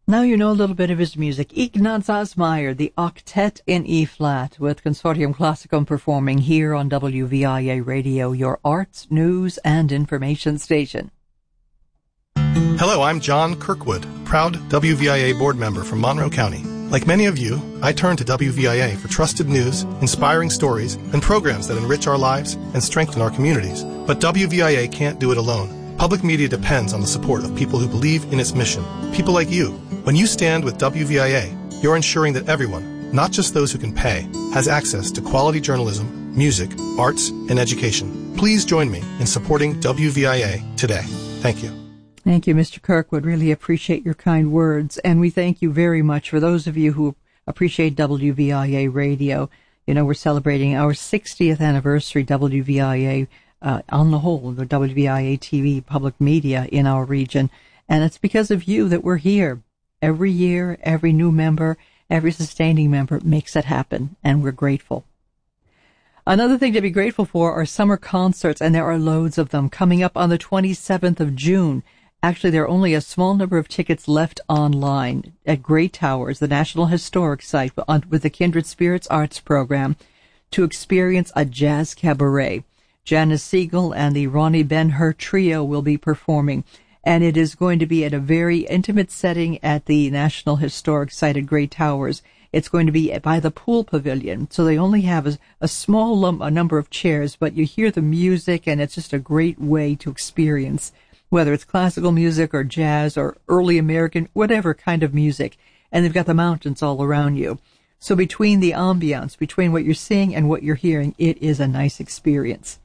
Now you know a little bit of his music. Ignaz Osmeyer, the Octet in E-flat, with Consortium Classicum performing here on WVIA Radio, your arts, news, and information station. Hello, I'm John Kirkwood, proud WVIA board member from Monroe County. Like many of you, I turn to WVIA for trusted news, inspiring stories, and programs that enrich our lives and strengthen our communities. But WVIA can't do it alone. Public media depends on the support of people who believe in its mission. People like you. When you stand with WVIA, you're ensuring that everyone, not just those who can pay, has access to quality journalism, music, arts, and education. Please join me in supporting WVIA today. Thank you. Thank you, Mr. Kirkwood. Really appreciate your kind words. And we thank you very much for those of you who appreciate WVIA Radio. You know, we're celebrating our 60th anniversary, WVIA, on the whole, the WVIA TV public media in our region. And it's because of you that we're here. Every year, every new member, every sustaining member makes it happen, and we're grateful. Another thing to be grateful for are summer concerts, and there are loads of them coming up on the 27th of June. Actually, there are only a small number of tickets left online at Great Towers, the National Historic Site, with the Kindred Spirits Arts Program, to experience a jazz cabaret. Janice Siegel and the Ronnie Ben-Hur Trio will be performing, and it is going to be at a very intimate setting at the National Historic Site at Great Towers. It's going to be by the pool pavilion, so they only have a small number of chairs, but you hear the music, and it's just a great way to experience, whether it's classical music or jazz or early American, whatever kind of music. And they've got the mountains all around you. So between the ambiance, between what you're seeing and what you're hearing, it is a nice experience.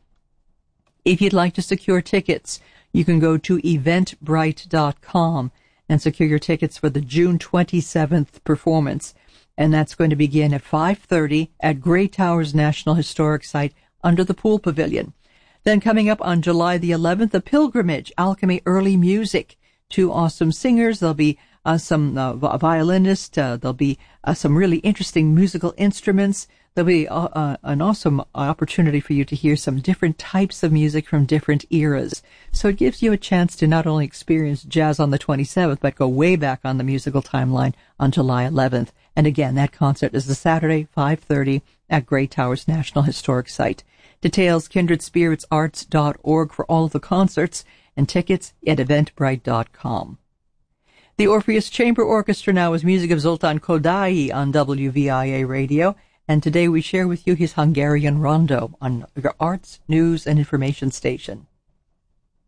If you'd like to secure tickets, you can go to eventbrite.com and secure your tickets for the June 27th performance. And that's going to begin at 5:30 at Great Towers National Historic Site under the pool pavilion. Then coming up on July the 11th, the Pilgrimage, Alchemy Early Music. Two awesome singers. There'll be some violinists. There'll be some really interesting musical instruments. There'll be an awesome opportunity for you to hear some different types of music from different eras. So it gives you a chance to not only experience jazz on the 27th, but go way back on the musical timeline on July 11th. And again, that concert is the Saturday, 5:30 at Great Towers National Historic Site. Details, kindredspiritsarts.org for all of the concerts, and tickets at eventbrite.com. The Orpheus Chamber Orchestra now is music of Zoltan Kodály on WVIA Radio, and today we share with you his Hungarian rondo on your arts, news, and information station.